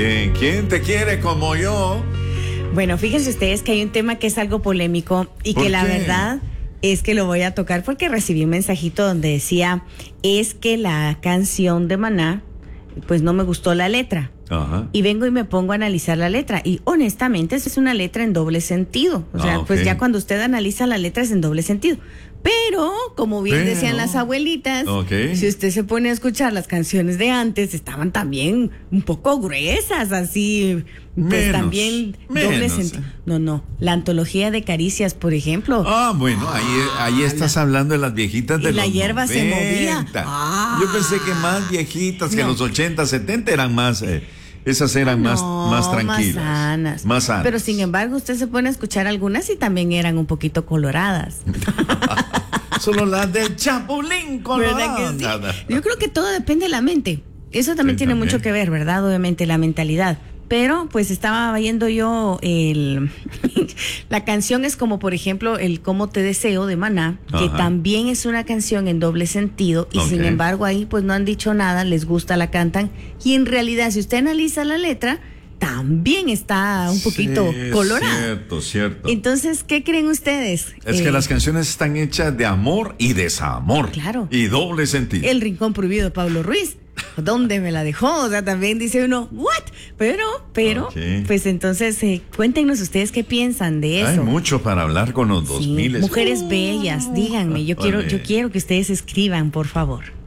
¿Quién te quiere como yo? Bueno, fíjense ustedes que hay un tema que es algo polémico y que la verdad es que lo voy a tocar porque recibí un mensajito donde decía, es que la canción de Maná, pues no me gustó la letra. Ajá. Y vengo y me pongo a analizar la letra. Y honestamente, esa es una letra en doble sentido. O sea, pues ya cuando usted analiza la letra es en doble sentido. Pero, como bien decían las abuelitas, si usted se pone a escuchar las canciones de antes, estaban también un poco gruesas, así, pues también doble sentido. No, la antología de Caricias, por ejemplo. Ah, bueno, ahí estás hablando de las viejitas de los 90. Y la hierba se movía. Yo pensé que más viejitas que los 80, 70 eran más... esas eran más tranquilas. Más sanas. Pero sin embargo, usted se pone a escuchar algunas y también eran un poquito coloradas. Solo las del Chapulín Colorado. Sí? Yo creo que todo depende de la mente. Eso también tiene mucho que ver, ¿verdad? Obviamente, la mentalidad. Pero, pues, estaba viendo yo la canción es como, por ejemplo, el Cómo te deseo de Maná, que también es una canción en doble sentido, y sin embargo ahí pues no han dicho nada, les gusta, la cantan, y en realidad si usted analiza la letra, también está un poquito colorada. Cierto. Entonces, ¿qué creen ustedes? Es que las canciones están hechas de amor y desamor. Claro. Y doble sentido. El Rincón Prohibido de Pablo Ruiz. ¿Dónde me la dejó? O sea, también dice uno, ¿what? Pero, pues entonces, cuéntenos ustedes qué piensan de eso. Hay mucho para hablar con los 2000. Mujeres bellas, díganme, yo quiero que ustedes escriban, por favor.